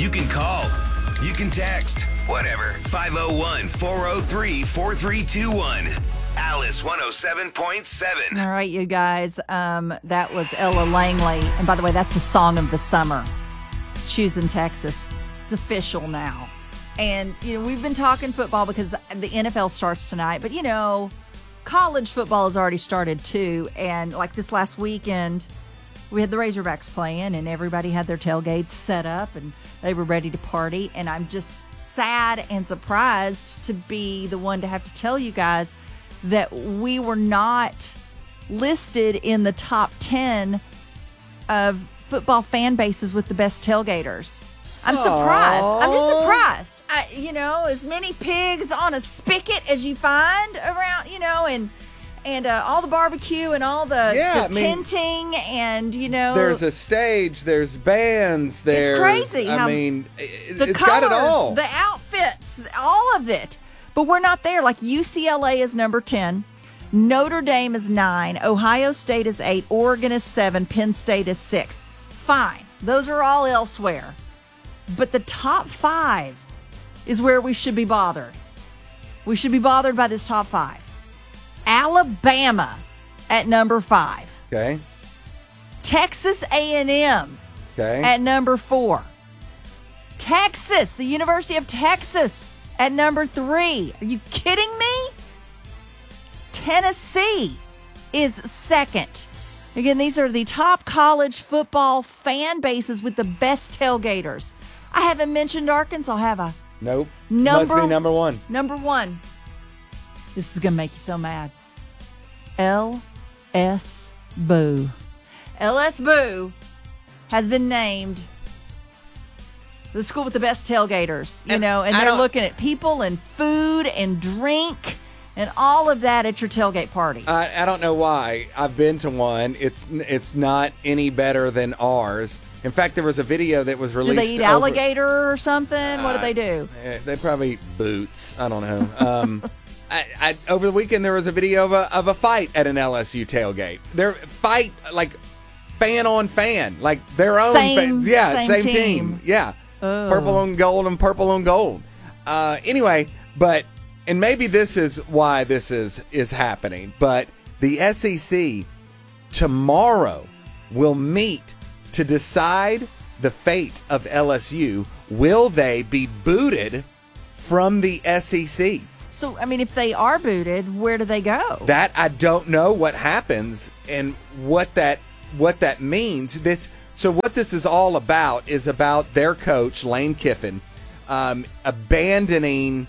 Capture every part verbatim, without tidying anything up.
You can call. You can text. Whatever. five oh one, four oh three, four three two one. Alice one oh seven point seven. All right, you guys. Um, that was Ella Langley. And by the way, that's the song of the summer. Choosing Texas. It's official now. And, you know, we've been talking football because the N F L starts tonight. But, you know, college football has already started, too. And, like, this last weekend, we had the Razorbacks playing, and everybody had their tailgates set up, and they were ready to party. And I'm just sad and surprised to be the one to have to tell you guys that we were not listed in the top ten of football fan bases with the best tailgaters. I'm surprised. Aww. I'm just surprised. I, you know, as many pigs on a spigot as you find around, you know, and and uh, all the barbecue and all the, Yeah, the I mean, tenting and, you know. There's a stage, there's bands, there's... It's crazy. I how mean, it, the it's colors, got it all. the outfits, all of it. But we're not there. Like U C L A is number ten. Notre Dame is nine. Ohio State is eight. Oregon is seven. Penn State is six. Fine. Those are all elsewhere. But the top five is where we should be bothered. We should be bothered by this top five. Alabama at number five. Okay. Texas A and M Okay. at number four. Texas, the University of Texas at number three. Are you kidding me? Tennessee is second. Again, these are the top college football fan bases with the best tailgaters. I haven't mentioned Arkansas, have I? Nope. Number, Must be number one. Number one. This is going to make you so mad. L S Boo. L S Boo has been named the school with the best tailgaters, you And know, and I they're don't- looking at people and food and drink and all of that at your tailgate parties. I, I don't know why. I've been to one. It's it's not any better than ours. In fact, there was a video that was do released. they eat over- alligator or something? What do they do? Eh, They probably eat boots. I don't know. Um, I, I, over the weekend, there was a video of a of a fight at an L S U tailgate. Their fight, like fan on fan, like their own Same- fans. Yeah, same same, team. team. Yeah, Oh. purple on gold and purple on gold. Uh, anyway, but and maybe this is why this is is happening. But the S E C tomorrow will meet to decide the fate of L S U. Will they be booted from the S E C? So, I mean, if they are booted, where do they go? That I don't know what happens and what that what that means. This so what this is all about is about their coach Lane Kiffin um, abandoning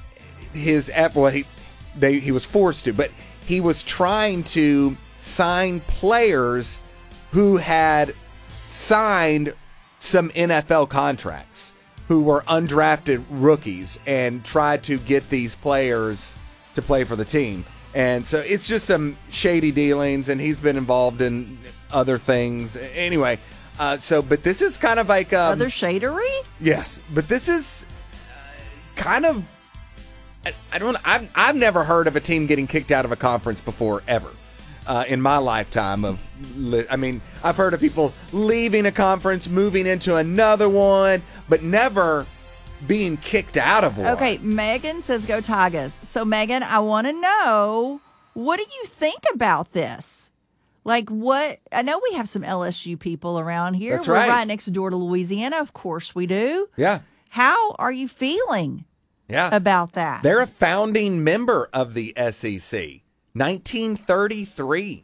his well he they he was forced to, but he was trying to sign players who had signed some N F L contracts, who were undrafted rookies, and tried to get these players to play for the team. And so it's just some shady dealings, and he's been involved in other things. Anyway, uh, so, but this is kind of like... Um, Other shadery? Yes, but this is uh, kind of... I, I don't I've, I've never heard of a team getting kicked out of a conference before, ever. Uh, in my lifetime of, li- I mean, I've heard of people leaving a conference, moving into another one, but never being kicked out of one. Okay, Megan says go Tigers. So, Megan, I want to know, what do you think about this? Like, what? I know we have some L S U people around here. That's We're right. right next door to Louisiana. Of course we do. Yeah, How are you feeling yeah. about that? They're a founding member of the S E C, nineteen thirty-three.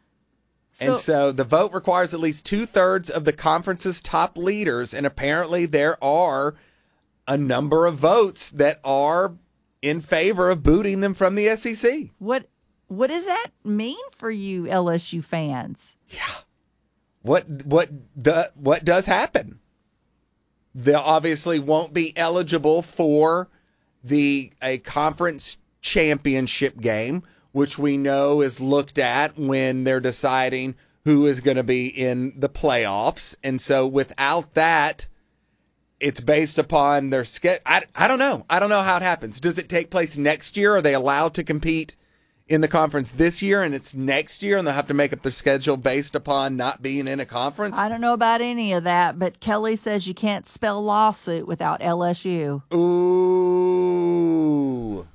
So- And so the vote requires at least two-thirds of the conference's top leaders, and apparently there are a number of votes that are in favor of booting them from the S E C. What What does that mean for you L S U fans? What what do, what does happen? They obviously won't be eligible for the a conference championship game, which we know is looked at when they're deciding who is going to be in the playoffs. And so without that, it's based upon their schedule. I, I don't know. I don't know how it happens. Does it take place next year? Are they allowed to compete in the conference this year, and it's next year, and they'll have to make up their schedule based upon not being in a conference? I don't know about any of that, but Kelly says you can't spell lawsuit without L S U. Ooh.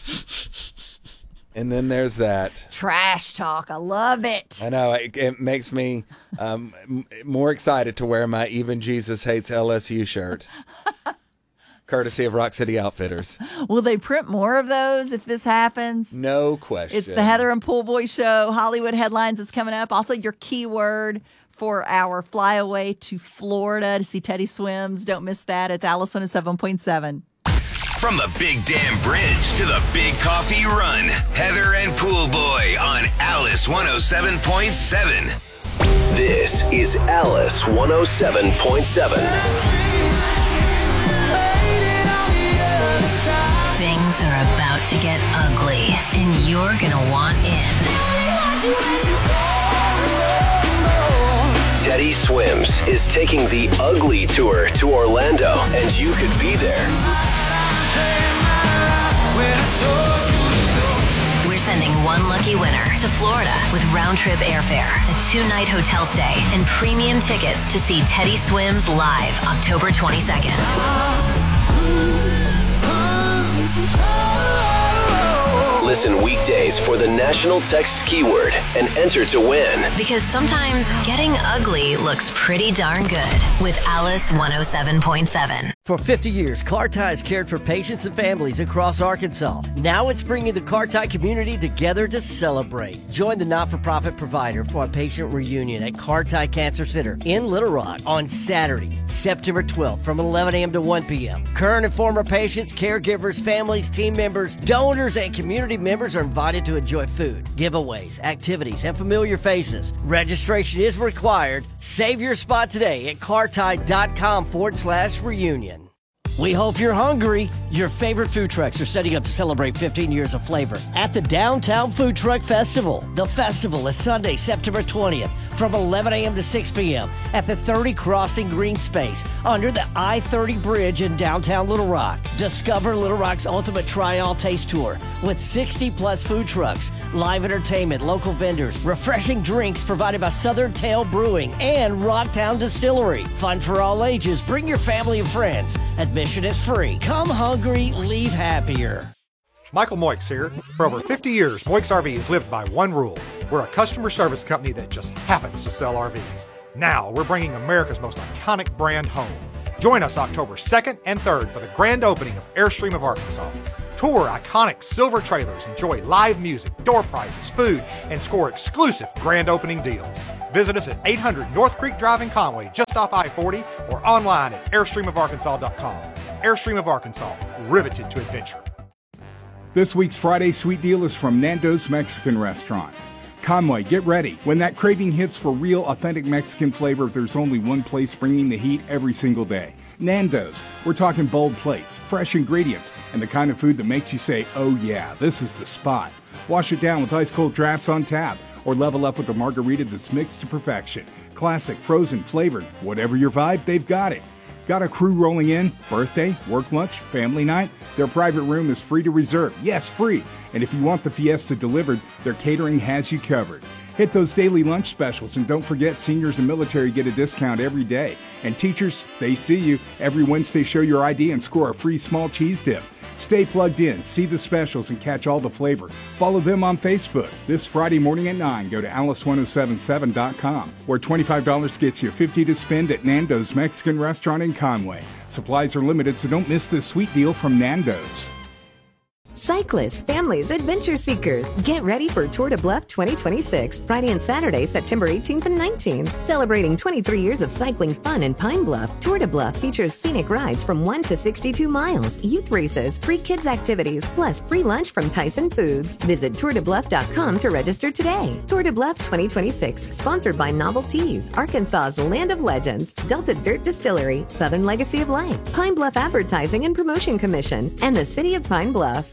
And then there's that. Trash talk. I love it. I know. It, it makes me um, m- more excited to wear my Even Jesus Hates L S U shirt. Courtesy of Rock City Outfitters. Will they print more of those if this happens? No question. It's the Heather and Pool Boy Show. Hollywood Headlines is coming up. Also, your keyword for our flyaway to Florida to see Teddy Swims. Don't miss that. It's Alice one oh seven point seven. From the Big Dam Bridge to the Big Coffee Run, Heather and Pool Boy on Alice one oh seven point seven. This is Alice one oh seven point seven. Things are about to get ugly, and you're gonna want in. Teddy Swims is taking the Ugly Tour to Orlando, and you could be there. We're sending one lucky winner to Florida with round-trip airfare, a two-night hotel stay, and premium tickets to see Teddy Swims live October twenty-second. Listen weekdays for the national text keyword and enter to win. Because sometimes getting ugly looks pretty darn good with Alice one oh seven point seven. For fifty years, Car Tie has cared for patients and families across Arkansas. Now it's bringing the Car Tie community together to celebrate. Join the not-for-profit provider for a patient reunion at Car Tie Cancer Center in Little Rock on Saturday, September twelfth from eleven a.m. to one p.m. Current and former patients, caregivers, families, team members, donors, and community members are invited to enjoy food, giveaways, activities, and familiar faces. Registration is required. Save your spot today at cartie.com forward slash reunion. We hope you're hungry. Your favorite food trucks are setting up to celebrate fifteen years of flavor at the Downtown Food Truck Festival. The festival is Sunday, September twentieth from eleven a.m. to six p.m. at the thirty Crossing Green Space under the I thirty bridge in downtown Little Rock. Discover Little Rock's ultimate try-all taste tour with sixty plus food trucks, live entertainment, local vendors, refreshing drinks provided by Southern Tale Brewing and Rocktown Distillery. Fun for all ages. Bring your family and friends. Admission is free. Come hungry, leave happier. Michael Moix here. For over fifty years, Moix R V has lived by one rule. We're a customer service company that just happens to sell R Vs. Now, we're bringing America's most iconic brand home. Join us October second and third for the grand opening of Airstream of Arkansas. Tour iconic silver trailers, enjoy live music, door prizes, food, and score exclusive grand opening deals. Visit us at eight hundred North Creek Drive in Conway, just off I forty, or online at airstream of arkansas dot com. Airstream of Arkansas, riveted to adventure. This week's Friday Sweet Deal is from Nando's Mexican Restaurant. Conway, get ready. When that craving hits for real, authentic Mexican flavor, there's only one place bringing the heat every single day. Nando's. We're talking bold plates, fresh ingredients, and the kind of food that makes you say, oh yeah, this is the spot. Wash it down with ice-cold drafts on tap, or level up with a margarita that's mixed to perfection. Classic, frozen, flavored, whatever your vibe, they've got it. Got a crew rolling in? Birthday, work lunch, family night? Their private room is free to reserve. Yes, free. And if you want the fiesta delivered, their catering has you covered. Hit those daily lunch specials, and don't forget seniors and military get a discount every day. And teachers, they see you. Every Wednesday, show your I D and score a free small cheese dip. Stay plugged in, see the specials, and catch all the flavor. Follow them on Facebook. This Friday morning at nine, go to alice ten seventy-seven dot com, where twenty-five dollars gets you fifty dollars to spend at Nando's Mexican Restaurant in Conway. Supplies are limited, so don't miss this sweet deal from Nando's. Cyclists, families, adventure seekers, get ready for Tour de Bluff twenty twenty-six, Friday and Saturday, September eighteenth and nineteenth. Celebrating twenty-three years of cycling fun in Pine Bluff, Tour de Bluff features scenic rides from one to sixty-two miles, youth races, free kids activities, plus free lunch from Tyson Foods. Visit tour de bluff dot com to register today. Tour de Bluff twenty twenty-six, sponsored by Novel Teas, Arkansas's Land of Legends, Delta Dirt Distillery, Southern Legacy of Life, Pine Bluff Advertising and Promotion Commission, and the City of Pine Bluff.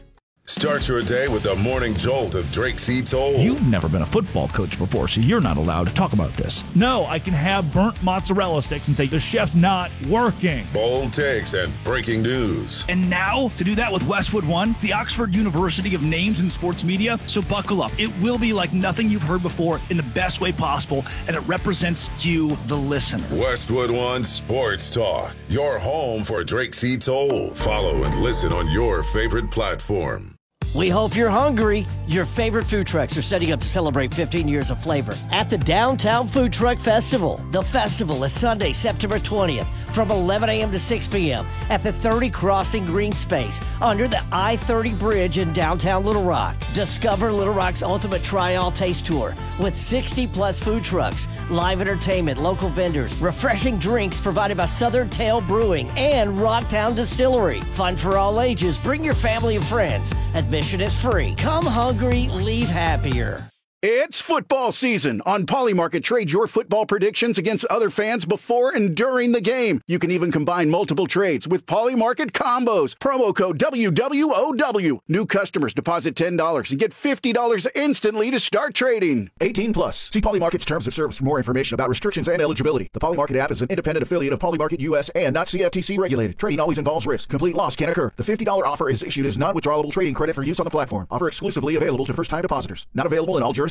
Start your day with the morning jolt of Drake C. Toll. You've never been a football coach before, so you're not allowed to talk about this. No, I can have burnt mozzarella sticks and say the chef's not working. Bold takes and breaking news. And now, to do that with Westwood One, the Oxford University of names in sports media, so buckle up. It will be like nothing you've heard before in the best way possible, and it represents you, the listener. Westwood One Sports Talk, your home for Drake C. Toll. Follow and listen on your favorite platform. We hope you're hungry. Your favorite food trucks are setting up to celebrate fifteen years of flavor at the Downtown Food Truck Festival. The festival is Sunday, September twentieth from eleven a.m. to six p.m. at the thirty Crossing Green Space under the I thirty bridge in downtown Little Rock. Discover Little Rock's ultimate try-all taste tour with sixty plus food trucks, live entertainment, local vendors, refreshing drinks provided by Southern Tale Brewing and Rocktown Distillery. Fun for all ages. Bring your family and friends. Admission is free. Come hungry, leave happier. It's football season. On Polymarket, trade your football predictions against other fans before and during the game. You can even combine multiple trades with Polymarket combos. Promo code W W O W. New customers deposit ten dollars and get fifty dollars instantly to start trading. eighteen plus. See Polymarket's terms of service for more information about restrictions and eligibility. The Polymarket app is an independent affiliate of Polymarket U S and not C F T C regulated. Trading always involves risk. Complete loss can occur. The fifty dollars offer is issued as non-withdrawable trading credit for use on the platform. Offer exclusively available to first-time depositors. Not available in all jurisdictions.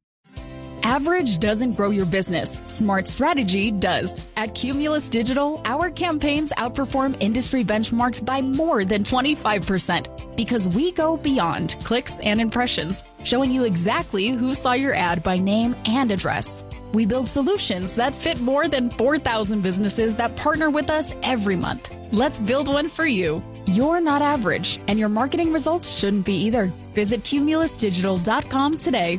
Average doesn't grow your business. Smart strategy does. At Cumulus Digital, our campaigns outperform industry benchmarks by more than twenty-five percent because we go beyond clicks and impressions, showing you exactly who saw your ad by name and address. We build solutions that fit more than four thousand businesses that partner with us every month. Let's build one for you. You're not average, and your marketing results shouldn't be either. Visit cumulus digital dot com today.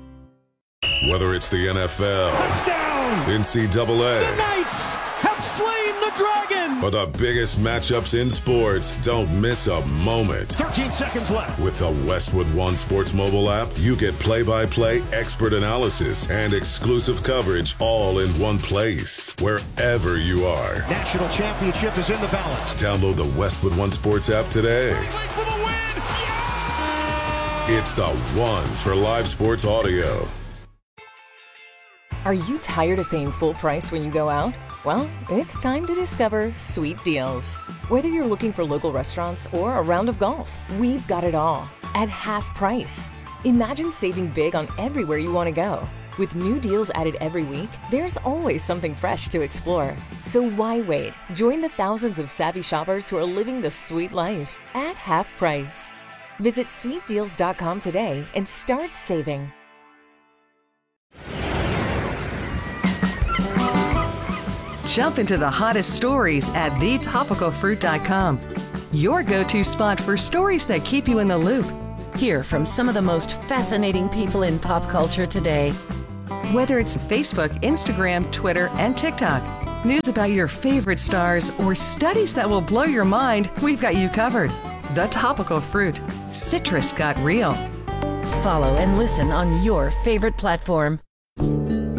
Whether it's the N F L, touchdown, N C double A, the Knights have slain the dragon, or the biggest matchups in sports, don't miss a moment. thirteen seconds left. With the Westwood One Sports mobile app, you get play-by-play expert analysis and exclusive coverage all in one place, wherever you are. National championship is in the balance. Download the Westwood One Sports app today. For the win. Yeah! It's the one for live sports audio. Are you tired of paying full price when you go out? Well, it's time to discover Sweet Deals. Whether you're looking for local restaurants or a round of golf, we've got it all at half price. Imagine saving big on everywhere you want to go. With new deals added every week, there's always something fresh to explore. So why wait? Join the thousands of savvy shoppers who are living the sweet life at half price. Visit sweet deals dot com today and start saving. Jump into the hottest stories at the topical fruit dot com. Your go-to spot for stories that keep you in the loop. Hear from some of the most fascinating people in pop culture today. Whether it's Facebook, Instagram, Twitter, and TikTok, news about your favorite stars, or studies that will blow your mind, we've got you covered. The Topical Fruit. Citrus got real. Follow and listen on your favorite platform.